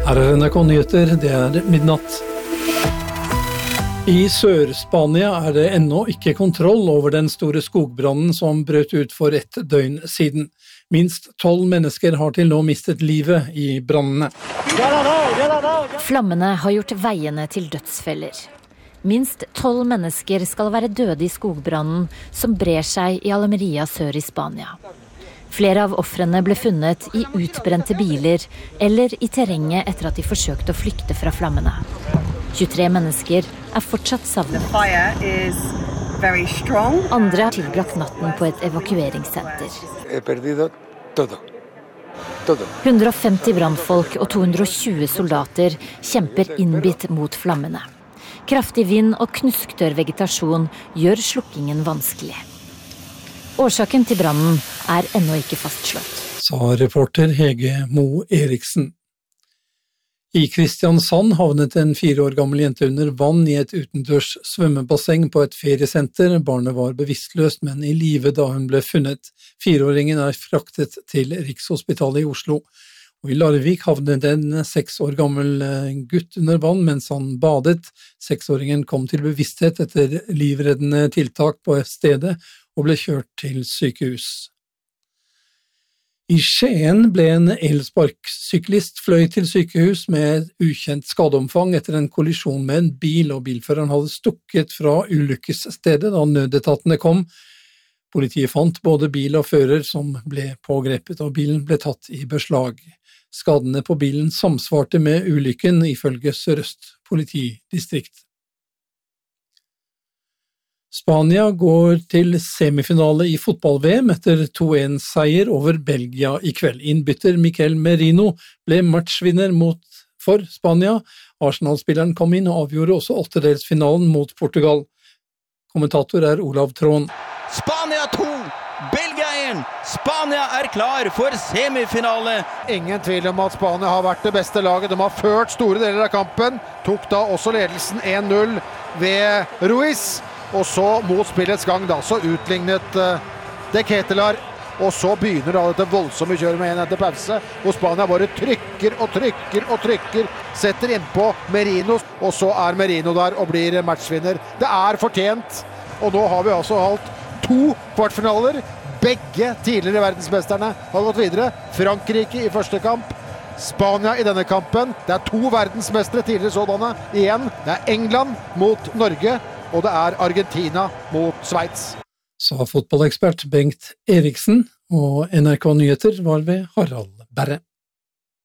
Her NRK Nyheter, det midnatt. I Sør-Spania det ennå ikke kontroll over den store skogbrannen som brøt ut for et døgn siden. Minst 12 mennesker har til nå mistet livet i brannene. Flammene har gjort veiene til dødsfeller. Minst 12 mennesker skal være døde i skogbrannen som brer seg i Almeria sør i Spania. Flere av ofrene ble funnet i utbrente biler eller i terrenget etter at de forsøkte å flykte fra flammene. 23 mennesker fortsatt savnet. Andre har tilbrakt natten på et evakueringssenter. 150 brannfolk og 220 soldater kjemper innbitt mot flammene. Kraftig vind og knusktørr vegetasjon gjør slukkingen vanskelig. Årsaken til brannen ennå ikke fastslått. Sa reporter Hege Mo Eriksen. I Kristiansand havnet en 4 år gammel jente under vann i et utendørs svømmebasseng på et feriesenter. Barnet var bevisstløst, men i live da hun ble funnet. 4-åringen fraktet til Rikshospitalet i Oslo. Og i Larvik havnet en 6 år gammel gutt under vann mens han badet. 6-åringen kom til bevissthet etter livreddende tiltak på stedet og ble kjørt til sykehus. I Skien ble en elsparksyklist fløyet til sykehus med et ukjent skadeomfang etter en kollisjon med en bil, og bilføreren hadde stukket fra ulykkesstedet da nødetatene kom. Politiet fant både bil og fører som ble pågrepet, og bilen ble tatt i beslag. Skadene på bilen samsvarte med ulykken ifølge Sør-Øst politidistrikt. Spania går til semifinale i fotball-VM etter 2-1-seier over Belgia i kveld. Innbytter Mikel Merino ble matchvinner for Spania. Arsenal-spilleren kom inn og avgjorde også 8-delsfinalen mot Portugal. Kommentator Olav Trån. Spania 2, Belgia 1. Spania klar for semifinale. Ingen tvil om at Spania har vært det beste laget. De har ført store deler av kampen. Tok da også ledelsen 1-0 ved Ruiz. Og så mot spillets gang da, så utlignet De Ketelaar, og så begynner da dette voldsomme kjøret med 1 etter pause, hvor Spania bare trykker og trykker og trykker, setter innpå Merino, og så Merino der og blir matchvinner. Det fortjent, og nå har vi altså holdt 2 kvartfinaler. Begge tidligere verdensmesterne har gått videre. Frankrike i første kamp, Spania i denne kampen. Det 2 verdensmestere tidligere sådanne igjen. Det England mot Norge, og det Argentina mot Sveits. Sa fotballekspert Bengt Eriksen, og NRK Nyheter var ved Harald Berre.